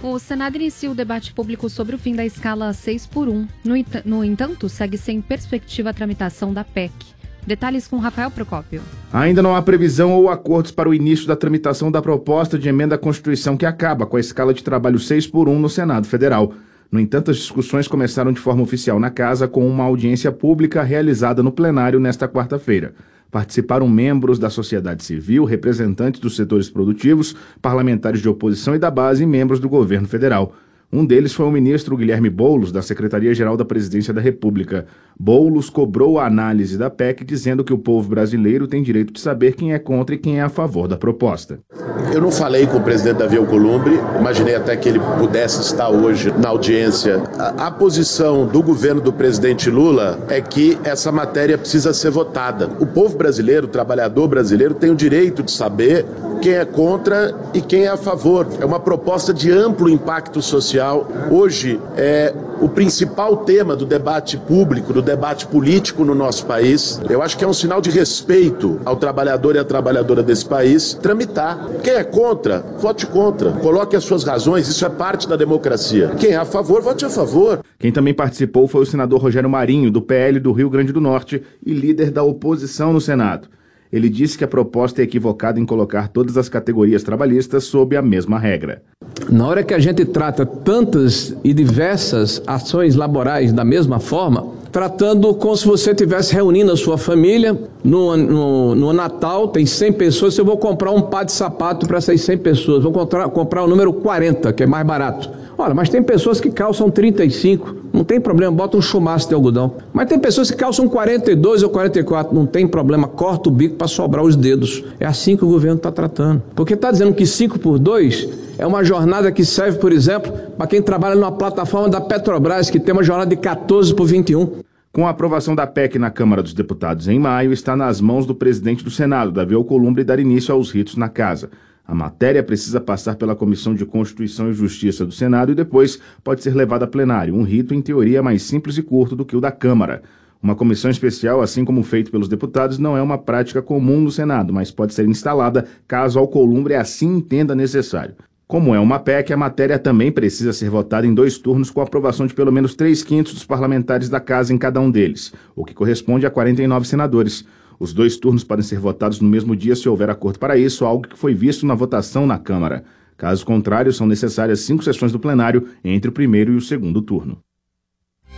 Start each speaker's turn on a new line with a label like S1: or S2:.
S1: O Senado inicia o debate público sobre o fim da escala 6x1. No entanto, segue sem perspectiva a tramitação da PEC. Detalhes com Rafael Procópio.
S2: Ainda não há previsão ou acordos para o início da tramitação da proposta de emenda à Constituição que acaba com a escala de trabalho 6x1 no Senado Federal. No entanto, as discussões começaram de forma oficial na Casa com uma audiência pública realizada no plenário nesta quarta-feira. Participaram membros da sociedade civil, representantes dos setores produtivos, parlamentares de oposição e da base e membros do governo federal. Um deles foi o ministro Guilherme Boulos, da Secretaria-Geral da Presidência da República. Boulos cobrou a análise da PEC, dizendo que o povo brasileiro tem direito de saber quem é contra e quem é a favor da proposta.
S3: Eu não falei com o presidente Davi Alcolumbre, imaginei até que ele pudesse estar hoje na audiência. A posição do governo do presidente Lula é que essa matéria precisa ser votada. O povo brasileiro, o trabalhador brasileiro, tem o direito de saber quem é contra e quem é a favor. É uma proposta de amplo impacto social. Hoje é o principal tema do debate público, do debate político no nosso país. Eu acho que é um sinal de respeito ao trabalhador e à trabalhadora desse país tramitar. Quem é contra, vote contra. Coloque as suas razões, isso é parte da democracia. Quem é a favor, vote a favor.
S2: Quem também participou foi o senador Rogério Marinho, do PL do Rio Grande do Norte e líder da oposição no Senado. Ele disse que a proposta é equivocada em colocar todas as categorias trabalhistas sob a mesma regra.
S4: Na hora que a gente trata tantas e diversas ações laborais da mesma forma, tratando como se você estivesse reunindo a sua família, no Natal tem 100 pessoas, eu vou comprar um par de sapato para essas 100 pessoas, vou comprar o número 40, que é mais barato. Olha, mas tem pessoas que calçam 35, não tem problema, bota um chumaço de algodão. Mas tem pessoas que calçam 42 ou 44, não tem problema, corta o bico para sobrar os dedos. É assim que o governo está tratando. Porque está dizendo que 5x2 é uma jornada que serve, por exemplo, para quem trabalha numa plataforma da Petrobras, que tem uma jornada de 14x21.
S2: Com a aprovação da PEC na Câmara dos Deputados em maio, está nas mãos do presidente do Senado, Davi Alcolumbre, dar início aos ritos na Casa. A matéria precisa passar pela Comissão de Constituição e Justiça do Senado e depois pode ser levada a plenário, um rito em teoria mais simples e curto do que o da Câmara. Uma comissão especial, assim como feito pelos deputados, não é uma prática comum no Senado, mas pode ser instalada caso Alcolumbre assim entenda necessário. Como é uma PEC, a matéria também precisa ser votada em 2 turnos com a aprovação de pelo menos 3/5 dos parlamentares da Casa em cada um deles, o que corresponde a 49 senadores. Os 2 turnos podem ser votados no mesmo dia se houver acordo para isso, algo que foi visto na votação na Câmara. Caso contrário, são necessárias 5 sessões do plenário entre o primeiro e o segundo turno.